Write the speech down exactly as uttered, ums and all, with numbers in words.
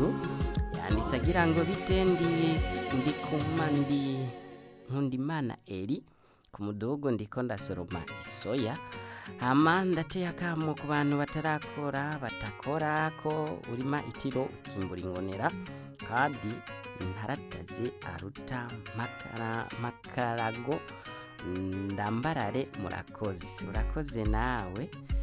mudugu yanditse agira ngo bite ndi ndi kuma ndi Nkundimana Eri ku mudugu ndiko ndasoroma isoya hama ndateye akamo ku bantu batarakora batakora ko urima itiro ukimbura ingonera kandi ntarataze aruta makara makarago ndambarare murakoze urakoze nawe